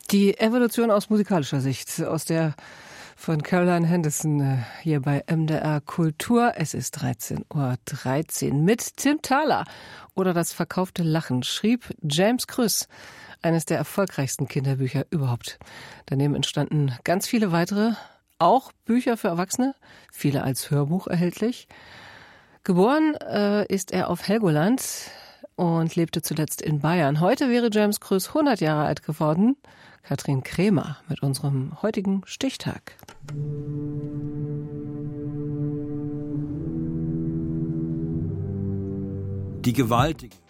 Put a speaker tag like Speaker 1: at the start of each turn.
Speaker 1: Die Evolution aus musikalischer Sicht, aus der von Caroline Henderson hier bei MDR Kultur. Es ist 13:13 Uhr mit Tim Thaler. Oder das verkaufte Lachen schrieb James Krüss, eines der erfolgreichsten Kinderbücher überhaupt. Daneben entstanden ganz viele weitere, auch Bücher für Erwachsene, viele als Hörbuch erhältlich. Geboren ist er auf Helgoland und lebte zuletzt in Bayern. Heute wäre James Krüss 100 Jahre alt geworden. Katrin Krämer mit unserem heutigen Stichtag.
Speaker 2: Die gewaltige